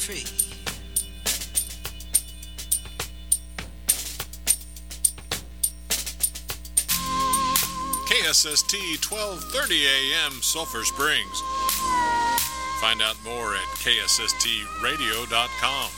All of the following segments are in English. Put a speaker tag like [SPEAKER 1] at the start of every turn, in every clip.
[SPEAKER 1] tree.
[SPEAKER 2] KSST 1230 AM Sulphur Springs. Find out more at ksstradio.com.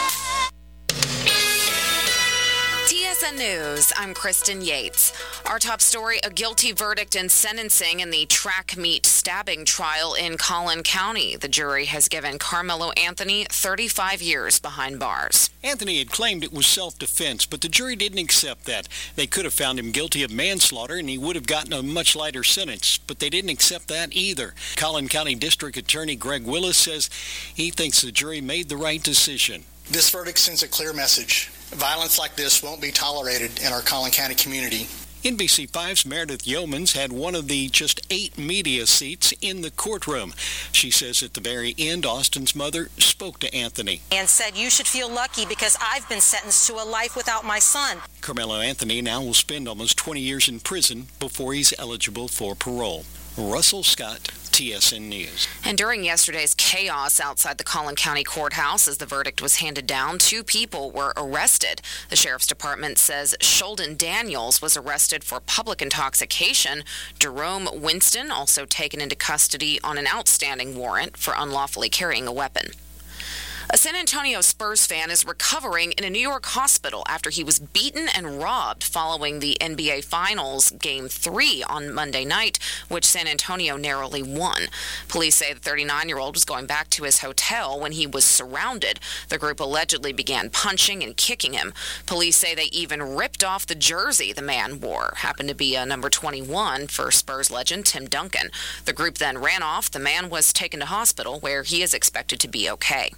[SPEAKER 3] TSN News, I'm Kristen Yates. Our top story, a guilty verdict in sentencing in the track meet stabbing trial in Collin County. The jury has given Carmelo Anthony 35 years behind bars.
[SPEAKER 4] Anthony had claimed it was self-defense, but the jury didn't accept that. They could have found him guilty of manslaughter, and he would have gotten a much lighter sentence, but they didn't accept that either. Collin County District Attorney Greg Willis says he thinks the jury made the right decision.
[SPEAKER 5] This verdict sends a clear message. Violence like this won't be tolerated in our Collin County community.
[SPEAKER 4] NBC5's Meredith Yeomans had one of the just 8 media seats in the courtroom. She says at the very end, Austin's mother spoke to Anthony
[SPEAKER 6] and said, "You should feel lucky because I've been sentenced to a life without my son."
[SPEAKER 4] Carmelo Anthony now will spend almost 20 years in prison before he's eligible for parole. Russell Scott, TSN News.
[SPEAKER 3] And during yesterday's chaos outside the Collin County Courthouse as the verdict was handed down, 2 people were arrested. The Sheriff's Department says Sheldon Daniels was arrested for public intoxication. Jerome Winston also taken into custody on an outstanding warrant for unlawfully carrying a weapon. A San Antonio Spurs fan is recovering in a New York hospital after he was beaten and robbed following the NBA Finals Game 3 on Monday night, which San Antonio narrowly won. Police say the 39-year-old was going back to his hotel when he was surrounded. The group allegedly began punching and kicking him. Police say they even ripped off the jersey the man wore. Happened to be a number 21 for Spurs legend Tim Duncan. The group then ran off. The man was taken to hospital where he is expected to be okay.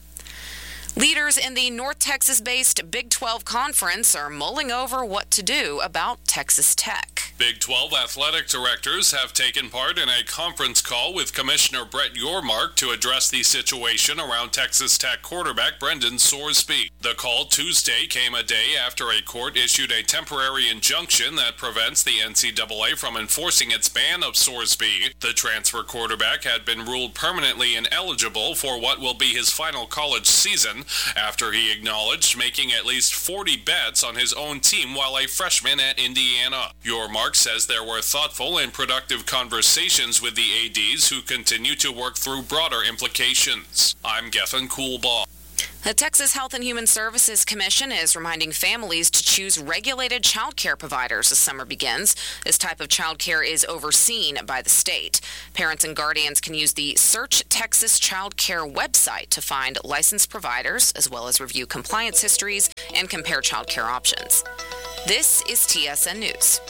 [SPEAKER 3] Leaders in the North Texas-based Big 12 Conference are mulling over what to do about Texas Tech.
[SPEAKER 7] Big 12 athletic directors have taken part in a conference call with Commissioner Brett Yormark to address the situation around Texas Tech quarterback Brendan Sorsby. The call Tuesday came a day after a court issued a temporary injunction that prevents the NCAA from enforcing its ban of Sorsby. The transfer quarterback had been ruled permanently ineligible for what will be his final college season after he acknowledged making at least 40 bets on his own team while a freshman at Indiana. Yormark says there were thoughtful and productive conversations with the ADs who continue to work through broader implications. I'm Gethin Coolbaugh.
[SPEAKER 3] The Texas Health and Human Services Commission is reminding families to choose regulated child care providers as summer begins. This type of child care is overseen by the state. Parents and guardians can use the Search Texas Child Care website to find licensed providers, as well as review compliance histories and compare child care options. This is TSN News.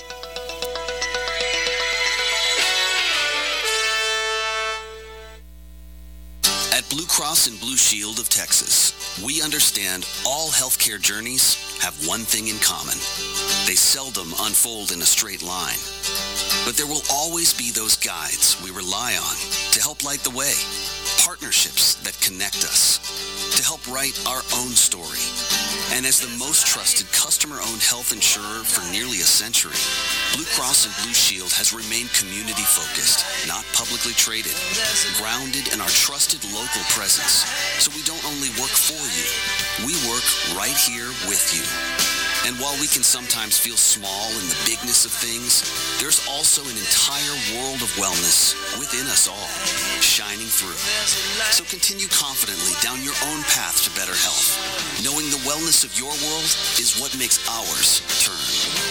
[SPEAKER 8] At Blue Cross and Blue Shield of Texas, we understand all healthcare journeys have one thing in common. They seldom unfold in a straight line. But there will always be those guides we rely on to help light the way, partnerships that connect us, to help write our own story. And as the most trusted customer-owned health insurer for nearly a century, Blue Cross and Blue Shield has remained community-focused, not publicly traded, grounded in our trusted local presence. So we don't only work for you, we work right here with you. And while we can sometimes feel small in the bigness of things, there's also an entire world of wellness within us all, shining through. So continue confidently down your own path to better health, knowing the wellness of your world is what makes ours turn.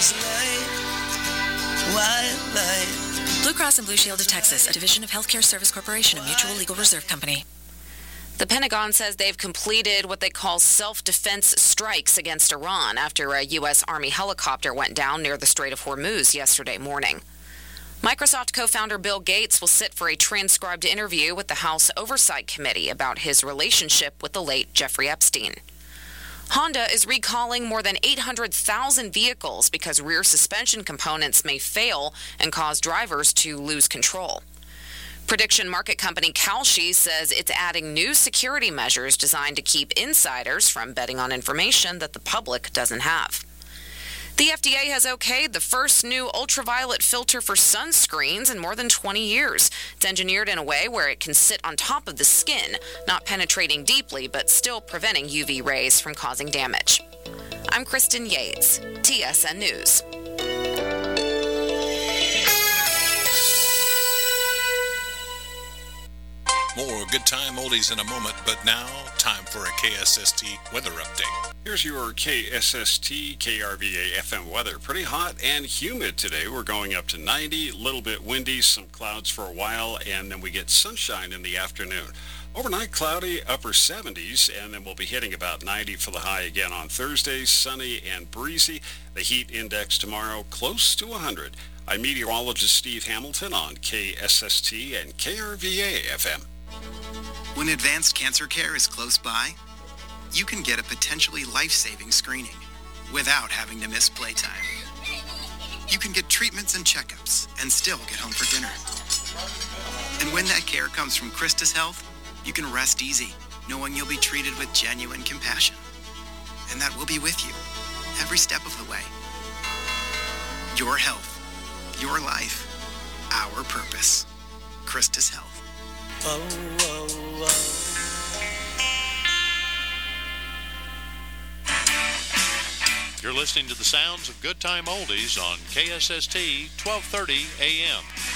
[SPEAKER 9] Blue Cross and Blue Shield of Texas, a division of Healthcare Service Corporation, a mutual legal reserve company.
[SPEAKER 3] The Pentagon says they've completed what they call self-defense strikes against Iran after a U.S. Army helicopter went down near the Strait of Hormuz yesterday morning. Microsoft co-founder Bill Gates will sit for a transcribed interview with the House Oversight Committee about his relationship with the late Jeffrey Epstein. Honda is recalling more than 800,000 vehicles because rear suspension components may fail and cause drivers to lose control. Prediction market company Kalshi says it's adding new security measures designed to keep insiders from betting on information that the public doesn't have. The FDA has okayed the first new ultraviolet filter for sunscreens in more than 20 years. It's engineered in a way where it can sit on top of the skin, not penetrating deeply, but still preventing UV rays from causing damage. I'm Kristen Yates, TSN News.
[SPEAKER 2] More Good Time Oldies in a moment, but now, time for a KSST weather update.
[SPEAKER 1] Here's your KSST KRVA FM weather. Pretty hot and humid today. We're going up to 90, a little bit windy, some clouds for a while, and then we get sunshine in the afternoon. Overnight cloudy, upper 70s, and then we'll be hitting about 90 for the high again on Thursday, sunny and breezy. The heat index tomorrow close to 100. I'm meteorologist Steve Hamilton on KSST and KRVA FM.
[SPEAKER 10] When advanced cancer care is close by, you can get a potentially life-saving screening without having to miss playtime. You can get treatments and checkups and still get home for dinner. And when that care comes from Christus Health, you can rest easy, knowing you'll be treated with genuine compassion. And that we'll be with you every step of the way. Your health, your life, our purpose. Christus Health. Oh, oh, oh.
[SPEAKER 11] You're listening to the sounds of Good Time Oldies on KSST 1230 AM.